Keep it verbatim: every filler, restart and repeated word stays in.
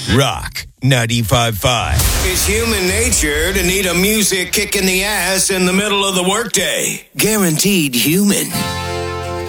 Rock ninety-five point five. It's human nature to need a music kick in the ass in the middle of the workday. Guaranteed human.